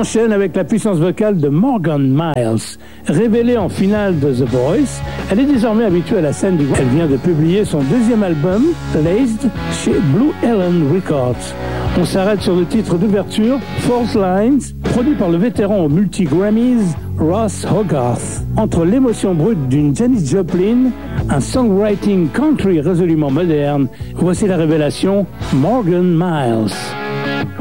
enchaîne avec la puissance vocale de Morgan Miles. Révélée en finale de The Voice, elle est désormais habituée à la scène du groupe. Elle vient de publier son deuxième album, Laced, chez Blue Ellen Records. On s'arrête sur le titre d'ouverture, False Lines, produit par le vétéran aux multi-Grammys, Ross Hogarth. Entre l'émotion brute d'une Janis Joplin, un songwriting country résolument moderne, voici la révélation Morgan Miles.